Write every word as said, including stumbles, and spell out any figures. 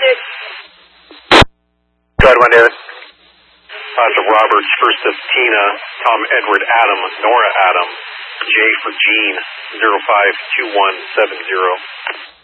Go ahead, one, David. Positive Roberts, first of Tina, Tom Edward Adam, Nora Adam, J for Jean, zero five two one seven zero.